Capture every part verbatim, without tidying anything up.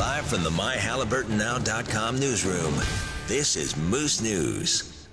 Live from the my halliburton now dot com newsroom, this is Moose News.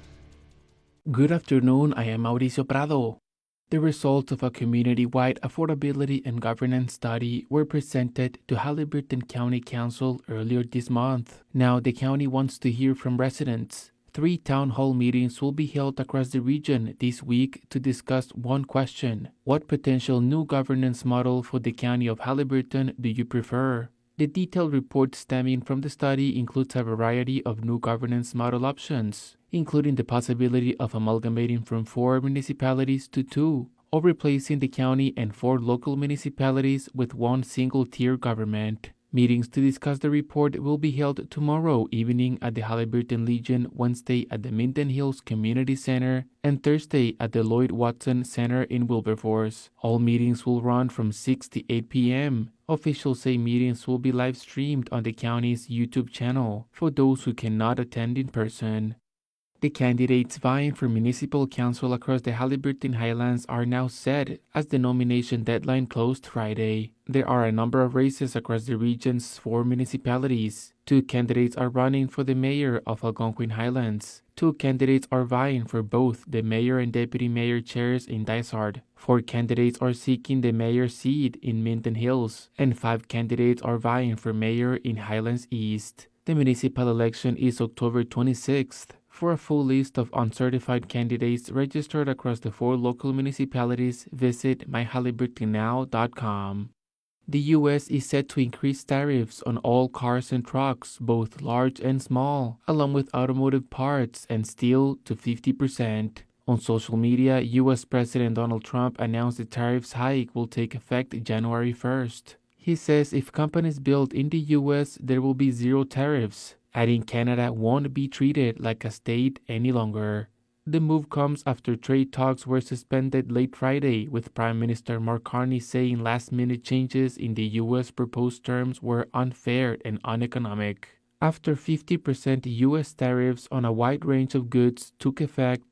Good afternoon, I am Mauricio Prado. The results of a community-wide affordability and governance study were presented to Halliburton County Council earlier this month. Now the county wants to hear from residents. Three town hall meetings will be held across the region this week to discuss one question: what potential new governance model for the county of Halliburton do you prefer? The detailed report stemming from the study includes a variety of new governance model options, including the possibility of amalgamating from four municipalities to two, or replacing the county and four local municipalities with one single-tier government. Meetings to discuss the report will be held tomorrow evening at the Halliburton Legion, Wednesday at the Minden Hills Community Center, and Thursday at the Lloyd Watson Center in Wilberforce. All meetings will run from six to eight p.m. Officials say meetings will be live-streamed on the county's YouTube channel for those who cannot attend in person. The candidates vying for municipal council across the Halliburton Highlands are now set as the nomination deadline closed Friday. There are a number of races across the region's four municipalities. Two candidates are running for the mayor of Algonquin Highlands. Two candidates are vying for both the mayor and deputy mayor chairs in Dysart. Four candidates are seeking the mayor's seat in Minden Hills, and five candidates are vying for mayor in Highlands East. The municipal election is October twenty-sixth. For a full list of uncertified candidates registered across the four local municipalities, visit my halliburton now dot com. The U S is set to increase tariffs on all cars and trucks, both large and small, along with automotive parts and steel to fifty percent. On social media, U S President Donald Trump announced the tariffs hike will take effect January first. He says if companies build in the U S, there will be zero tariffs, adding Canada won't be treated like a state any longer. The move comes after trade talks were suspended late Friday, with Prime Minister Mark Carney saying last-minute changes in the U S proposed terms were unfair and uneconomic. After fifty percent U S tariffs on a wide range of goods took effect,